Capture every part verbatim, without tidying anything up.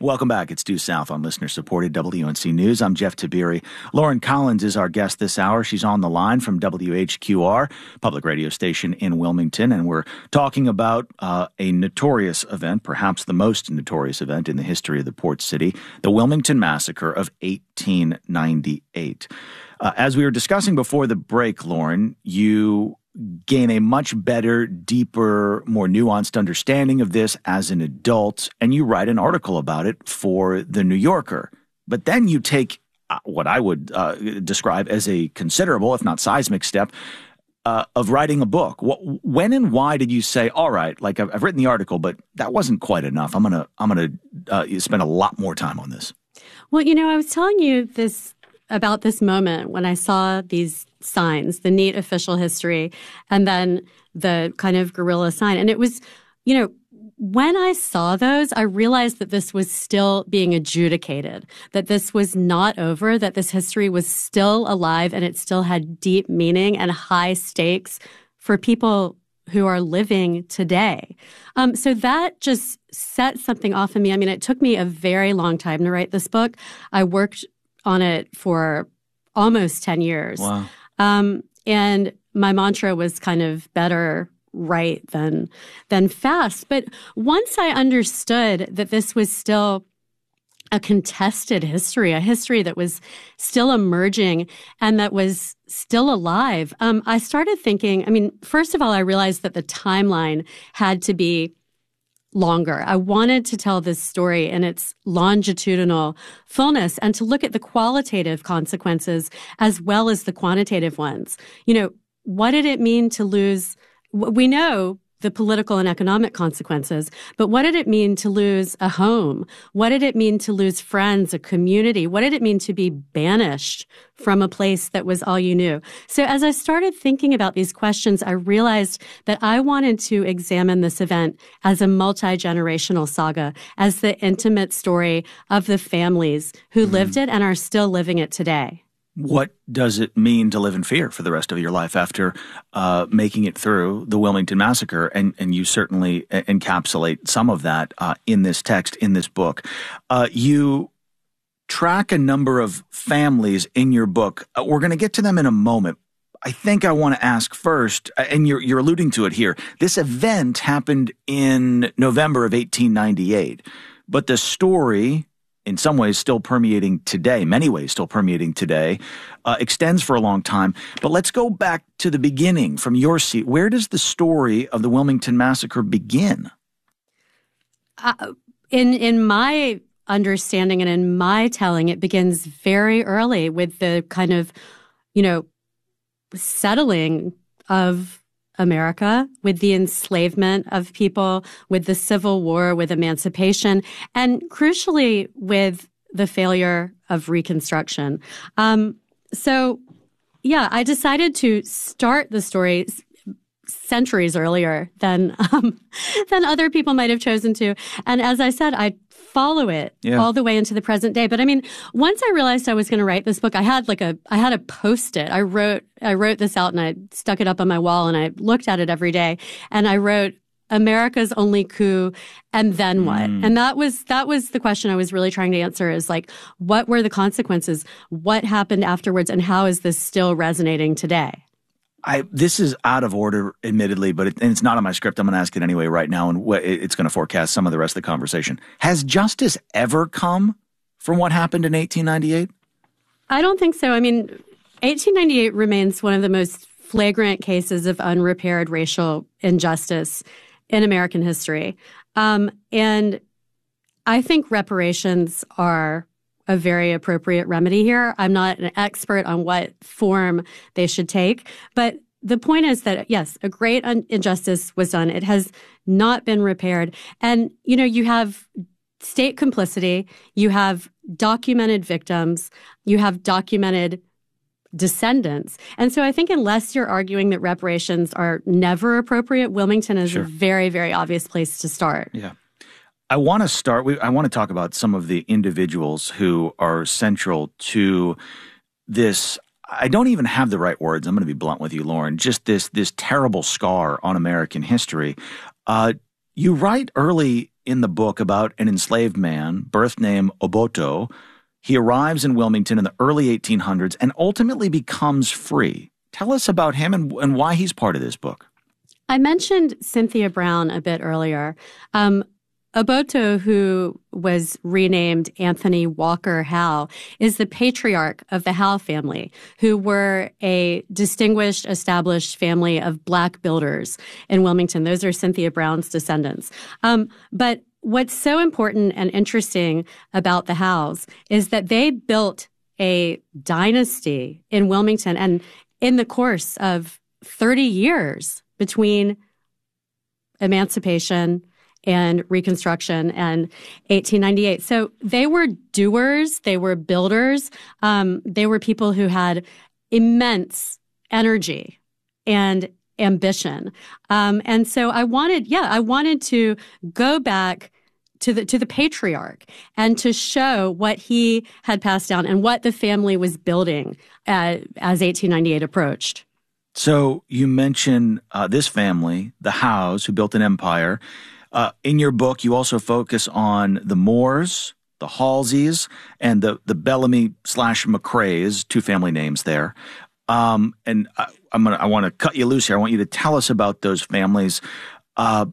Welcome back. It's Due South on listener-supported W N C News. I'm Jeff Tiberi. Lauren Collins is our guest this hour. She's on the line from W H Q R, public radio station in Wilmington, and we're talking about uh, a notorious event, perhaps the most notorious event in the history of the port city, the Wilmington Massacre of eighteen ninety-eight. Uh, as we were discussing before the break, Lauren, you gain a much better, deeper, more nuanced understanding of this as an adult, and you write an article about it for The New Yorker. But then you take uh, what I would uh, describe as a considerable, if not seismic step, uh, of writing a book. What, when and why did you say, all right, like I've, I've written the article, but that wasn't quite enough. I'm going to I'm gonna uh, spend a lot more time on this. Well, you know, I was telling you this about this moment when I saw these signs, the neat official history, and then the kind of guerrilla sign. And it was, you know, when I saw those, I realized that this was still being adjudicated, that this was not over, that this history was still alive and it still had deep meaning and high stakes for people who are living today. Um, so that just set something off in me. I mean, it took me a very long time to write this book. I worked on it for almost ten years. Wow. Um, and my mantra was kind of better right than than fast. But once I understood that this was still a contested history, a history that was still emerging and that was still alive, um, I started thinking, I mean, first of all, I realized that the timeline had to be longer. I wanted to tell this story in its longitudinal fullness and to look at the qualitative consequences as well as the quantitative ones. You know, what did it mean to lose? We know the political and economic consequences, but what did it mean to lose a home? What did it mean to lose friends, a community? What did it mean to be banished from a place that was all you knew? So as I started thinking about these questions, I realized that I wanted to examine this event as a multi-generational saga, as the intimate story of the families who mm-hmm. lived it and are still living it today. What does it mean to live in fear for the rest of your life after uh, making it through the Wilmington Massacre? And, and you certainly encapsulate some of that uh, in this text, in this book. Uh, you track a number of families in your book. Uh, we're going to get to them in a moment. I think I want to ask first, and you're, you're alluding to it here, this event happened in November of eighteen ninety-eight, but the story, in some ways still permeating today, many ways still permeating today, uh, extends for a long time. But let's go back to the beginning from your seat. Where does the story of the Wilmington Massacre begin? Uh, in in my understanding and in my telling, it begins very early with the kind of, you know, settling of America, with the enslavement of people, with the Civil War, with emancipation, and crucially with the failure of Reconstruction. Um, so, yeah, I decided to start the story centuries earlier than um, than other people might have chosen to. And as I said, I follow it yeah. all the way into the present day. But I mean, once I realized I was going to write this book, I had like a I had a Post-it. I wrote I wrote this out and I stuck it up on my wall and I looked at it every day. And I wrote America's only coup, and then what? Mm. And that was that was the question I was really trying to answer, is like, what were the consequences? What happened afterwards? And how is this still resonating today? I, this is out of order, admittedly, but it, and it's not on my script. I'm going to ask it anyway right now, and wh- it's going to forecast some of the rest of the conversation. Has justice ever come from what happened in eighteen ninety-eight? I don't think so. I mean, eighteen ninety-eight remains one of the most flagrant cases of unrepaired racial injustice in American history. Um, and I think reparations are a very appropriate remedy here. I'm not an expert on what form they should take, but the point is that, yes, a great un- injustice was done. It has not been repaired. And, you know, you have state complicity, you have documented victims, you have documented descendants. And so I think unless you're arguing that reparations are never appropriate, Wilmington is sure. a very, very obvious place to start. Yeah. I want to start, we, I want to talk about some of the individuals who are central to this. I don't even have the right words. I'm going to be blunt with you, Lauren. Just this this terrible scar on American history. Uh, you write early in the book about an enslaved man, birth name Oboto. He arrives in Wilmington in the early eighteen hundreds and ultimately becomes free. Tell us about him and, and why he's part of this book. I mentioned Cynthia Brown a bit earlier. Um, Oboto, who was renamed Anthony Walker Howe, is the patriarch of the Howe family, who were a distinguished, established family of Black builders in Wilmington. Those are Cynthia Brown's descendants. Um, but what's so important and interesting about the Howes is that they built a dynasty in Wilmington, and in the course of thirty years between emancipation and Reconstruction and eighteen ninety-eight. So they were doers, they were builders, um, they were people who had immense energy and ambition. Um, and so I wanted, yeah, I wanted to go back to the to the patriarch and to show what he had passed down and what the family was building uh, as eighteen ninety-eight approached. So you mention uh, this family, the Howes, who built an empire. Uh, in your book, you also focus on the Moores, the Halseys, and the, the Bellamy slash McCraes, two family names there. Um, and I, I'm gonna, I want to cut you loose here. I want you to tell us about those families. Uh,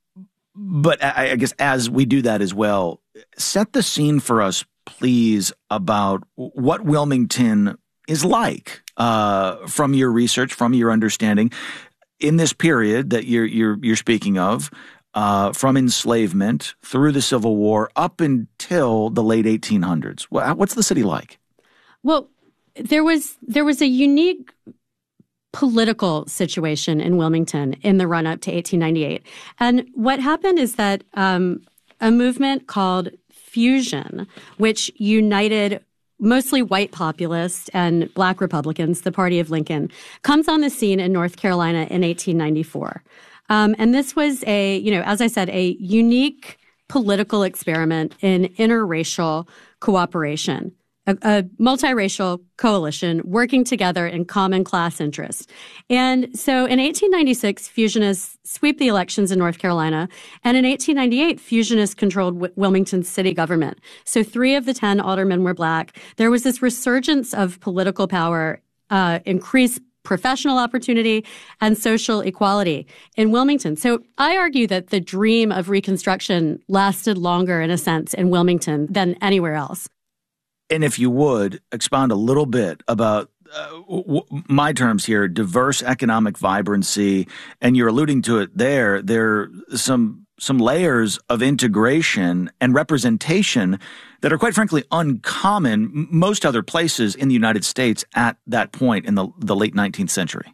but I, I guess as we do that as well, set the scene for us, please, about what Wilmington is like uh, from your research, from your understanding in this period that you're you're you're speaking of. Uh, from enslavement through the Civil War up until the late eighteen hundreds. What's the city like? Well, there was there was a unique political situation in Wilmington in the run-up to eighteen ninety-eight. And what happened is that um, a movement called Fusion, which united mostly white populists and Black Republicans, the party of Lincoln, comes on the scene in North Carolina in eighteen ninety-four. Um, and this was a, you know, as I said, a unique political experiment in interracial cooperation, a, a multiracial coalition working together in common class interest. And so in eighteen ninety-six, Fusionists sweep the elections in North Carolina. And in eighteen ninety-eight, Fusionists controlled w- Wilmington's city government. So three of the ten aldermen were Black. There was this resurgence of political power, uh, increased professional opportunity, and social equality in Wilmington. So I argue that the dream of Reconstruction lasted longer, in a sense, in Wilmington than anywhere else. And if you would, expound a little bit about uh, w- my terms here, diverse economic vibrancy, and you're alluding to it there, there are some, some layers of integration and representation that are quite frankly uncommon most other places in the United States at that point in the, the late nineteenth century.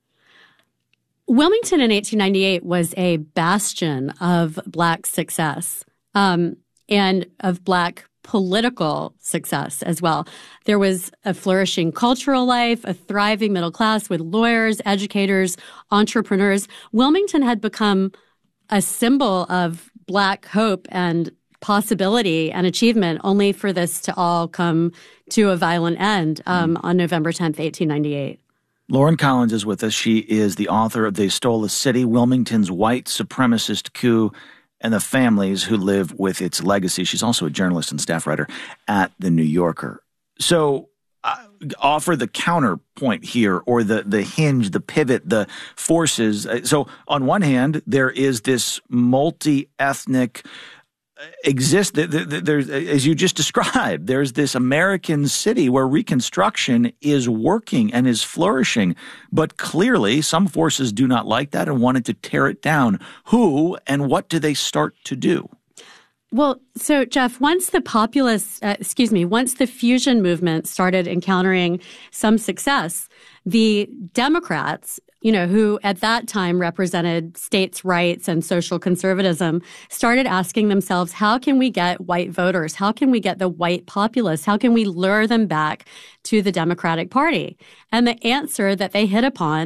Wilmington in eighteen ninety-eight was a bastion of Black success um, and of Black political success as well. There was a flourishing cultural life, a thriving middle class with lawyers, educators, entrepreneurs. Wilmington had become a symbol of Black hope and possibility and achievement, only for this to all come to a violent end um, mm. on November tenth, eighteen ninety-eight. Lauren Collins is with us. She is the author of They Stole the City, Wilmington's White Supremacist Coup, and the Families Who Live with Its Legacy. She's also a journalist and staff writer at The New Yorker. So uh, offer the counterpoint here, or the, the hinge, the pivot, the forces. So on one hand, there is this multi-ethnic exist there's, as you just described, there's this American city where Reconstruction is working and is flourishing, but clearly some forces do not like that and wanted to tear it down. Who and what do they start to do? Well, so Jeff, once the populist, uh, excuse me, once the fusion movement started encountering some success, the Democrats, you know, who at that time represented states' rights and social conservatism, started asking themselves, how can we get white voters? How can we get the white populace? How can we lure them back to the Democratic Party? And the answer that they hit upon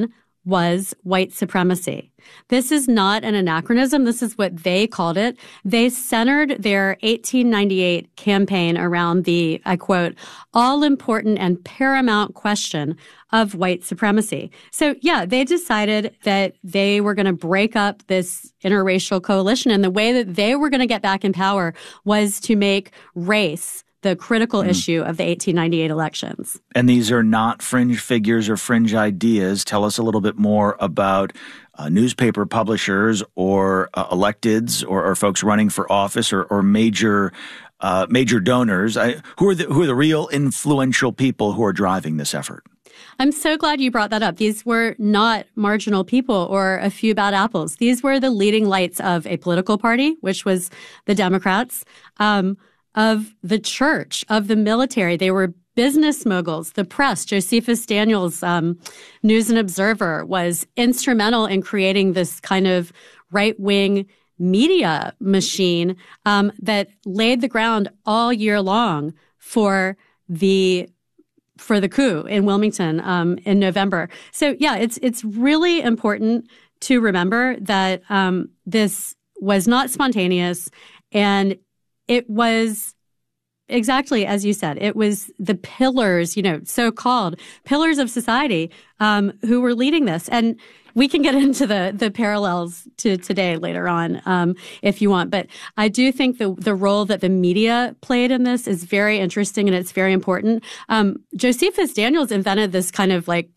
was white supremacy. This is not an anachronism. This is what they called it. They centered their eighteen ninety-eight campaign around the, I quote, all-important and paramount question of white supremacy. So, yeah, they decided that they were going to break up this interracial coalition, and the way that they were going to get back in power was to make race the critical mm. issue of the eighteen ninety-eight elections. And these are not fringe figures or fringe ideas. Tell us a little bit more about uh, newspaper publishers or uh, electeds or, or folks running for office or, or major uh, major donors. I, who are the, who are the real influential people who are driving this effort? I'm so glad you brought that up. These were not marginal people or a few bad apples. These were the leading lights of a political party, which was the Democrats, um, of the church, of the military. They were business moguls, the press. Josephus Daniels, um, News and Observer, was instrumental in creating this kind of right-wing media machine um, that laid the ground all year long for the for the coup in Wilmington um, in November. So, yeah, it's it's really important to remember that um, this was not spontaneous, and it was exactly as you said. It was the pillars, you know, so-called pillars of society um, who were leading this. And we can get into the the parallels to today later on um, if you want. But I do think the the role that the media played in this is very interesting and it's very important. Um, Josephus Daniels invented this kind of like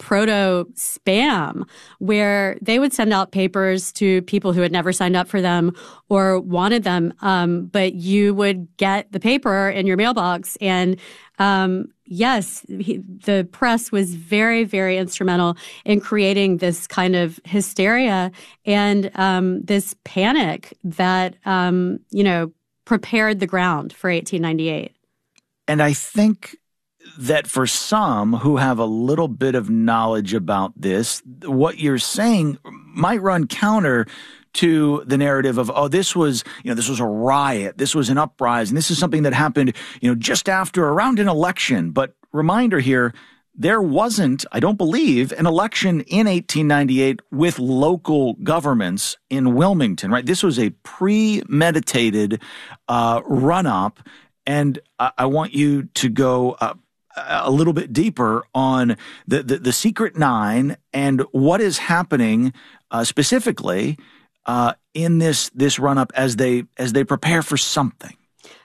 proto-spam where they would send out papers to people who had never signed up for them or wanted them. Um, but you would get the paper in your mailbox and Um, yes, he, the press was very, very instrumental in creating this kind of hysteria and um, this panic that, um, you know, prepared the ground for eighteen ninety-eight. And I think that for some who have a little bit of knowledge about this, what you're saying might run counter to the narrative of, oh, this was, you know, this was a riot, this was an uprising, this is something that happened, you know, just after, around an election. But reminder here, there wasn't, I don't believe, an election in eighteen ninety-eight with local governments in Wilmington, right? This was a premeditated uh, run-up, and I, I want you to go uh, a little bit deeper on the, the, the Secret Nine and what is happening uh, specifically Uh, in this this run up as they as they prepare for something.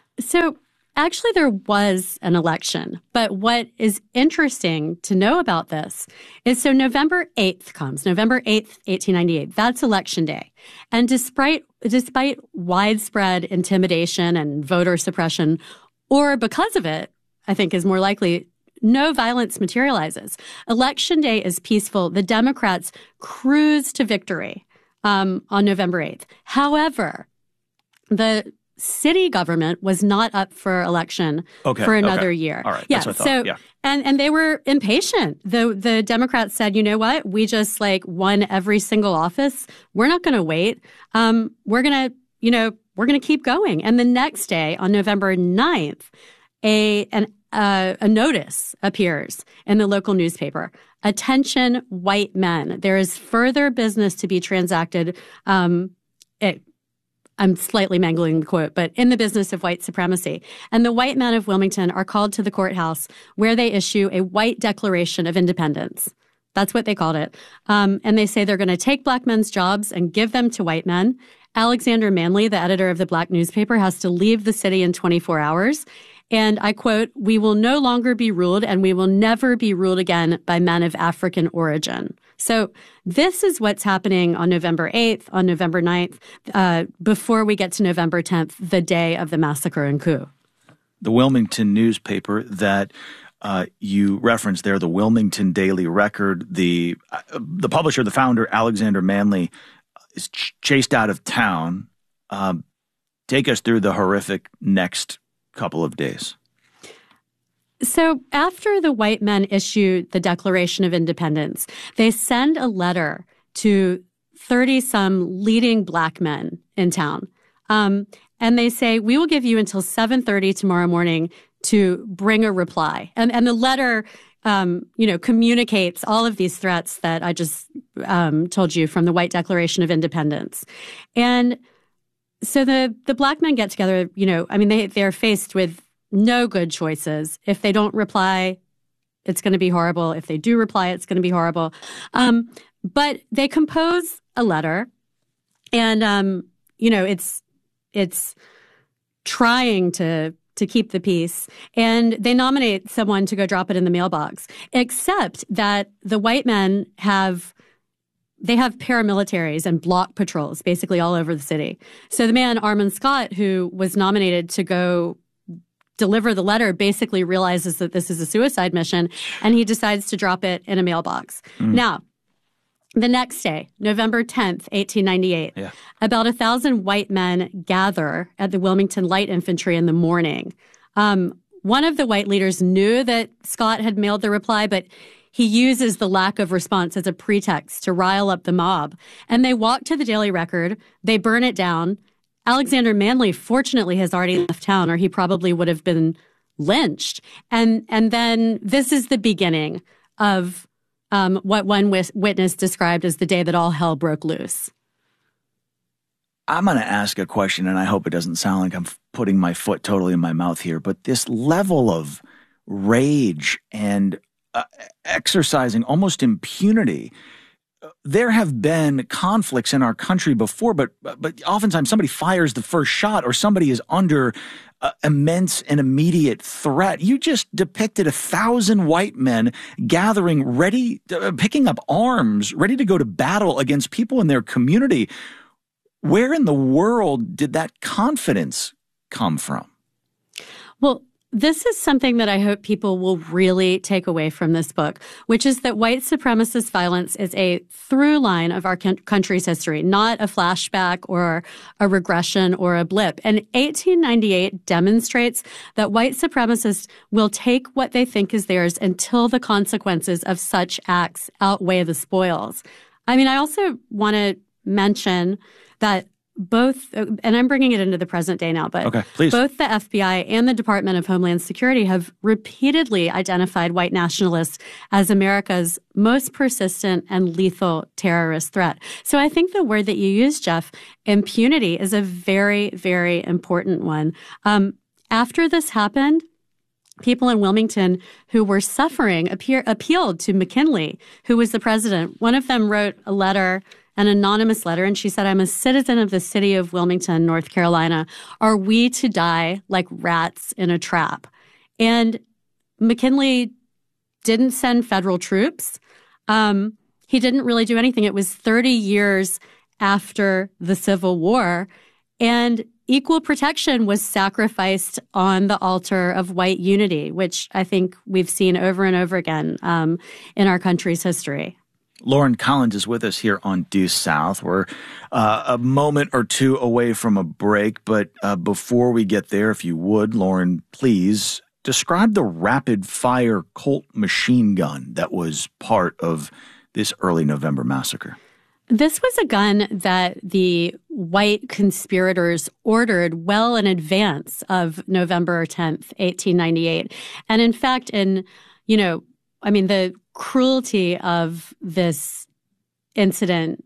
So actually there was an election, but what is interesting to know about this is so November eighth comes, November eighth, eighteen ninety-eight. That's election day. And despite despite widespread intimidation and voter suppression, or because of it, I think is more likely, no violence materializes. Election day is peaceful. The Democrats cruise to victory Um, on November eighth. However, the city government was not up for election okay, for another okay. year. All right, yeah, that's what I thought. So, yeah. and, and they were impatient. The, the Democrats said, you know what? We just like won every single office. We're not going to wait. Um, we're going to, you know, we're going to keep going. And the next day on November ninth, a, an, uh, a notice appears in the local newspaper. Attention, white men. There is further business to be transacted. Um, it, I'm slightly mangling the quote, but in the business of white supremacy. And the white men of Wilmington are called to the courthouse where they issue a white declaration of independence. That's what they called it. Um, and they say they're going to take black men's jobs and give them to white men. Alexander Manly, the editor of the black newspaper, has to leave the city in twenty-four hours. And I quote, "We will no longer be ruled and we will never be ruled again by men of African origin." So this is what's happening on November eighth, on November ninth, uh, before we get to November tenth, the day of the massacre and coup. The Wilmington newspaper that uh, you referenced there, the Wilmington Daily Record, the uh, the publisher, the founder, Alexander Manly, is ch- chased out of town. Um, take us through the horrific next couple of days. So after the white men issue the Declaration of Independence, they send a letter to thirty-some leading black men in town. Um, and they say, we will give you until seven thirty tomorrow morning to bring a reply. And, and the letter um, you know, communicates all of these threats that I just um, told you from the White Declaration of Independence. And so the the black men get together, you know, I mean, they, they're faced with no good choices. If they don't reply, it's going to be horrible. If they do reply, it's going to be horrible. Um, but they compose a letter, and, um, you know, it's it's trying to to keep the peace, and they nominate someone to go drop it in the mailbox, except that the white men have They have paramilitaries and block patrols basically all over the city. So the man, Armand Scott, who was nominated to go deliver the letter, basically realizes that this is a suicide mission, and he decides to drop it in a mailbox. Mm. Now, the next day, November tenth, eighteen ninety-eight, yeah. about a thousand white men gather at the Wilmington Light Infantry in the morning. Um, one of the white leaders knew that Scott had mailed the reply, but he uses the lack of response as a pretext to rile up the mob. And they walk to the Daily Record. They burn it down. Alexander Manly, fortunately, has already left town, or he probably would have been lynched. And and then this is the beginning of um, what one wis- witness described as the day that all hell broke loose. I'm going to ask a question, and I hope it doesn't sound like I'm putting my foot totally in my mouth here, but this level of rage and Uh, exercising almost impunity. There have been conflicts in our country before, but but oftentimes somebody fires the first shot or somebody is under uh, immense and immediate threat. You just depicted a thousand white men gathering, ready, uh, picking up arms, ready to go to battle against people in their community. Where in the world did that confidence come from? Well, this is something that I hope people will really take away from this book, which is that white supremacist violence is a through line of our country's history, not a flashback or a regression or a blip. And eighteen ninety-eight demonstrates that white supremacists will take what they think is theirs until the consequences of such acts outweigh the spoils. I mean, I also want to mention that both, and I'm bringing it into the present day now, but okay, please. Both the F B I and the Department of Homeland Security have repeatedly identified white nationalists as America's most persistent and lethal terrorist threat. So I think the word that you used, Jeff, impunity, is a very, very important one. Um, after this happened, people in Wilmington who were suffering appear, appealed to McKinley, who was the president. One of them wrote a letter, an anonymous letter, and she said, "I'm a citizen of the city of Wilmington, North Carolina. Are we to die like rats in a trap?" And McKinley didn't send federal troops. Um, he didn't really do anything. It was thirty years after the Civil War, and equal protection was sacrificed on the altar of white unity, which I think we've seen over and over again um, in our country's history. Lauren Collins is with us here on Due South. We're uh, a moment or two away from a break, but uh, before we get there, if you would, Lauren, please describe the rapid-fire Colt machine gun that was part of this early November massacre. This was a gun that the white conspirators ordered well in advance of November tenth, eighteen ninety-eight. And in fact, in, you know, I mean, the cruelty of this incident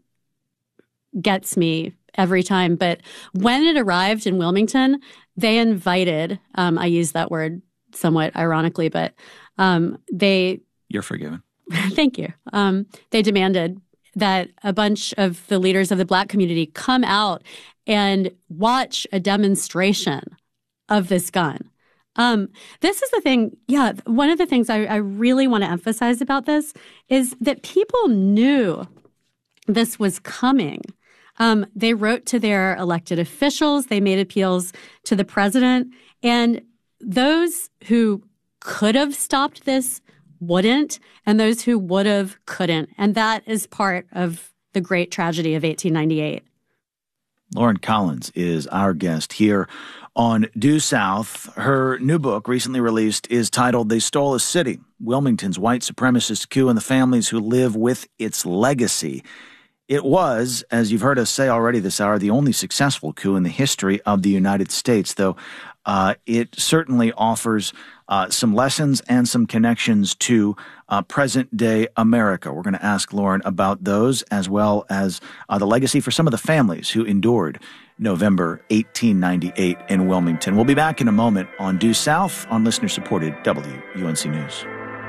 gets me every time. But when it arrived in Wilmington, they invited, um, I use that word somewhat ironically, but um, they... You're forgiven. Thank you. Um, they demanded that a bunch of the leaders of the Black community come out and watch a demonstration of this gun. Um, this is the thing, yeah, one of the things I, I really want to emphasize about this is that people knew this was coming. Um, they wrote to their elected officials, they made appeals to the president, and those who could have stopped this wouldn't, and those who would have couldn't. And that is part of the great tragedy of eighteen ninety-eight. Lauren Collins is our guest here on Due South. Her new book, recently released, is titled They Stole a City, Wilmington's White Supremacist Coup and the Families Who Live with Its Legacy. It was, as you've heard us say already this hour, the only successful coup in the history of the United States, though uh, it certainly offers uh, some lessons and some connections to uh, present-day America. We're going to ask Lauren about those, as well as uh, the legacy for some of the families who endured November eighteen ninety-eight in Wilmington. We'll be back in a moment on Due South on listener-supported W U N C News.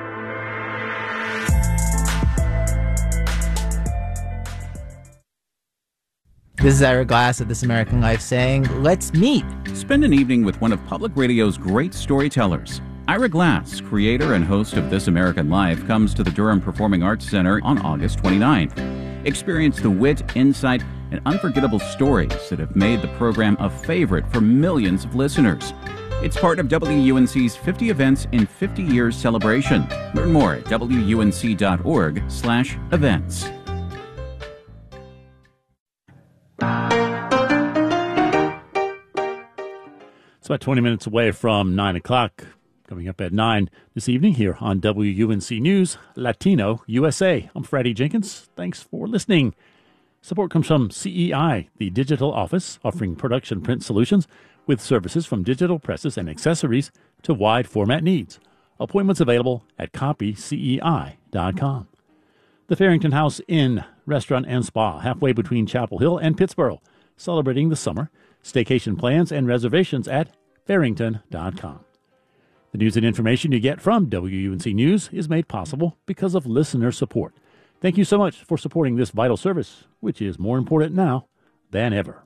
This is Ira Glass of This American Life saying, let's meet. Spend an evening with one of Public Radio's great storytellers. Ira Glass, creator and host of This American Life, comes to the Durham Performing Arts Center on August twenty-ninth. Experience the wit, insight, and unforgettable stories that have made the program a favorite for millions of listeners. It's part of W U N C's fifty Events in fifty Years celebration. Learn more at W U N C dot org slash events. It's about twenty minutes away from nine o'clock. Coming up at nine this evening here on W U N C News, Latino U S A. I'm Freddie Jenkins. Thanks for listening. Support comes from C E I, the digital office, offering production print solutions with services from digital presses and accessories to wide format needs. Appointments available at copy C E I dot com. The Farrington House Inn, Restaurant and Spa, halfway between Chapel Hill and Pittsboro, celebrating the summer. Staycation plans and reservations at farrington dot com. The news and information you get from W U N C News is made possible because of listener support. Thank you so much for supporting this vital service, which is more important now than ever.